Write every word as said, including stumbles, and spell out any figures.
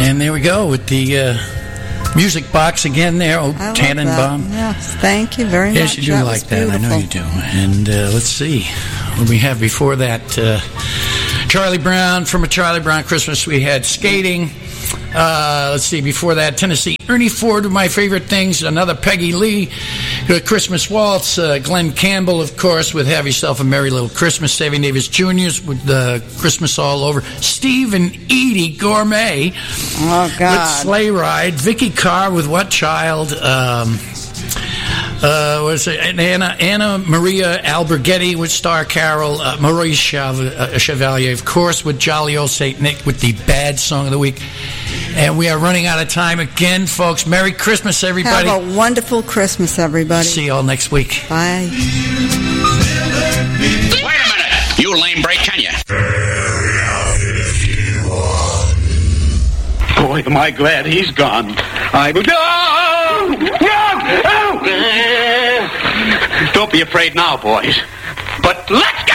And there we go with the uh, music box again there. Oh, Tannenbaum. Yes, thank you very yes, much. Yes, you do that like that. Beautiful. I know you do. And uh, let's see what we have before that. Uh, Charlie Brown, from a Charlie Brown Christmas, we had Skating. Uh, let's see, before that, Tennessee Ernie Ford, one of my favorite things. Another Peggy Lee, uh, Christmas Waltz. Uh, Glenn Campbell, of course, with Have Yourself a Merry Little Christmas. Sammy Davis Junior with uh, Christmas All Over. Steve and Edie Gourmet oh, God. with Sleigh Ride. Vicky Carr with What Child? Um, uh, what is it? And Anna, Anna Maria Alberghetti with Star Carol. Uh, Maurice Chevalier, of course, with Jolly Old Saint Nick with the Bad Song of the Week. And we are running out of time again, folks. Merry Christmas, everybody. Have a wonderful Christmas, everybody. See you all next week. Bye. Wait a minute, you lame break, can you? Boy, am I glad he's gone. I... No! No! No! Don't be afraid now, boys. But let's